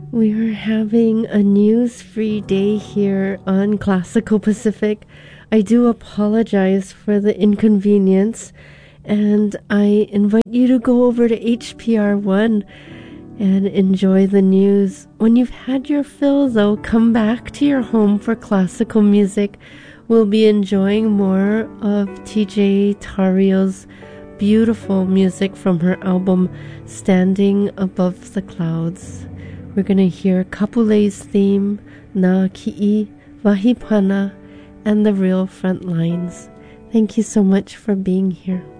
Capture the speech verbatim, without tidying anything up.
We're having a news-free day here on Classical Pacific. I do apologize for the inconvenience, and I invite you to go over to H P R one and enjoy the news. When you've had your fill, though, come back to your home for classical music. We'll be enjoying more of T J Tario's beautiful music from her album Standing Above the Clouds. We're going to hear Kapule's theme, Na Ki'i, Vahipana, and the Real Front Lines. Thank you so much for being here.